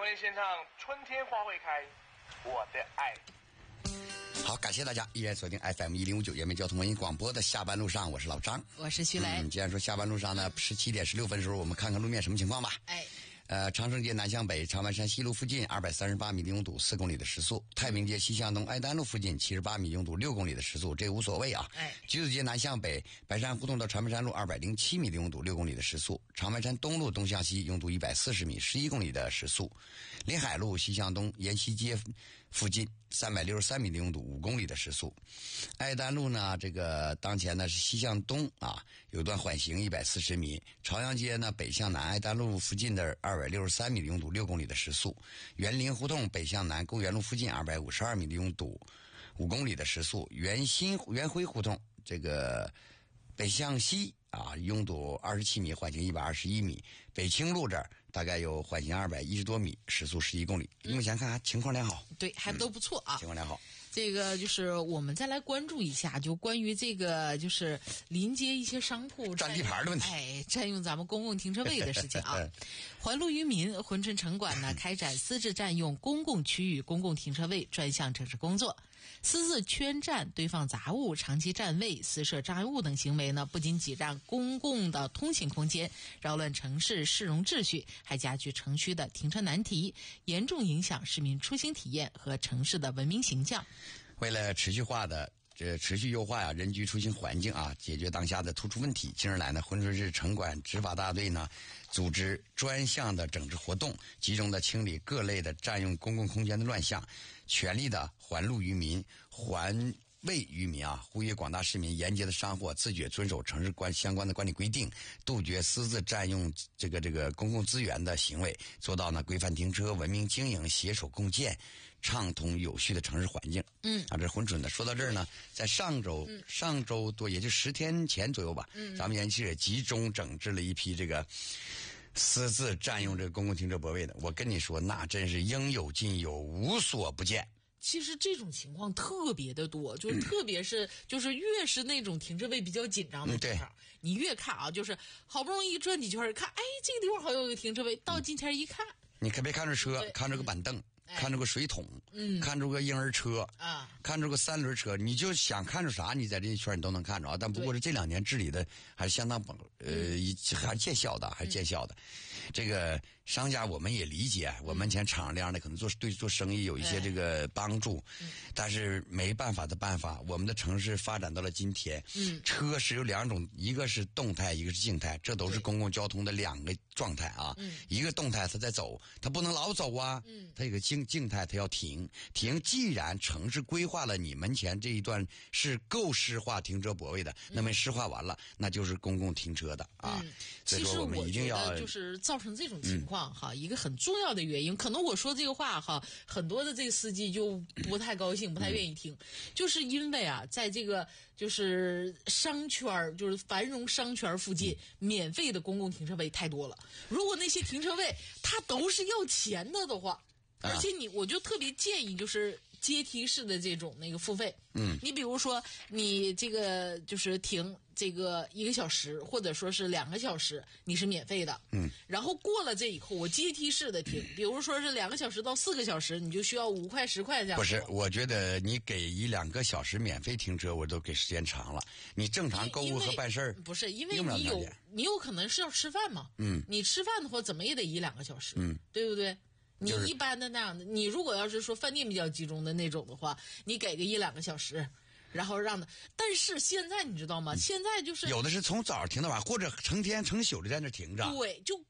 为献唱《春天花会开》，我的爱。 好，感谢大家依然锁定 FM1059 人民交通文艺广播的下班路上，我是老张， 我是徐雷。 既然说下班路上呢，17点16分的时候，我们看看路面什么情况吧。长胜街南向北长白山西路附近238米的拥堵，4公里的时速；太平街西向东爱丹路附近78米拥堵，6公里的时速，这个无所谓啊。橘子街南向北白山胡同到长白山路207米的拥堵，6公里的时速；长白山东路东向西拥堵140米，11公里的时速；临海路西向东沿西街附近363米的拥堵，5公里的时速。爱丹路呢，这个当前呢是西向东啊，有段缓行140米。朝阳街呢北向南爱丹路附近的263米的拥堵，6公里的时速。园林胡同北向南公园路附近252米的拥堵，5公里的时速。元辉胡同这个北向西啊，拥堵27米，缓行121米。北清路这儿大概有缓行210多米，时速11公里。目前看情况良好， 对，还都不错啊， 情况良好。 这个就是我们再来关注一下，就关于这个就是临街一些商铺占地盘的问题， 占用咱们公共停车位的事情啊。环路渔民珲春城管呢开展私自占用公共区域公共停车位专项整治工作。私自圈占、堆放杂物、长期占位、私设障碍物等行为呢，不仅挤占公共的通行空间，扰乱城市市容秩序，还加剧城区的停车难题，严重影响市民出行体验和城市的文明形象。 为了持续优化人居出行环境啊，解决当下的突出问题，近日来呢，珲春市城管执法大队呢，组织专项的整治活动，集中的清理各类的占用公共空间的乱象，全力的环路渔民、环卫渔民啊，呼吁广大市民沿街的商户自觉遵守城市相关的管理规定，杜绝私自占用这个公共资源的行为，做到呢规范停车、文明经营、携手共建畅通有序的城市环境。这是珲春的。说到这儿呢，在上周多，也就10天前左右吧，咱们园区也集中整治了一批这个私自占用这个公共停车泊位的。我跟你说，那真是应有尽有，无所不见。 其实这种情况特别的多，就是特别是就是越是那种停车位比较紧张的地方，你越看啊，就是好不容易转几圈，看，哎，这个地方好像有个停车位，到近前一看， 你可别看着车，看着个板凳，看着个水桶，看着个婴儿车啊，看着个3轮车，你就想看着啥，你在这一圈你都能看着啊。但不过是这2年治理的还是相当还见效的，这个商家我们也理解，我们前厂量的可能对做生意有一些这个帮助，但是没办法的办法。我们的城市发展到了今天，车是有2种，一个是动态，一个是静态，这都是公共交通的2个状态啊。一个动态它在走，它不能老走啊，它有个静态，它要停。既然城市规划了你门前这一段是够湿化停车泊位的，那么湿化完了，那就是公共停车的啊。所以说我们一定要， 其实我觉得就是造成这种情况哈，一个很重要的原因，可能我说这个话哈，很多的这个司机就不太高兴，不太愿意听，就是因为啊，在这个就是商圈，就是繁荣商圈附近，免费的公共停车位太多了。如果那些停车位它都是要钱的话，而且我就特别建议就是阶梯式的这种那个付费。你比如说你这个就是停这个1个小时，或者说是2个小时，你是免费的。然后过了这以后，我阶梯式的停，比如说是2个小时到4个小时，你就需要5块10块这样。 不是，我觉得你给1-2个小时免费停车，我都给时间长了。你正常购物和办事儿， 不是因为你有可能是要吃饭嘛。你吃饭的话，怎么也得1-2个小时。对不对？你一般的那样的，你如果要是说饭店比较集中的那种的话，你给个1-2个小时，然后让他。但是现在你知道吗？现在就是有的是从早上停到晚，或者成天成宿的在那停着。 对，就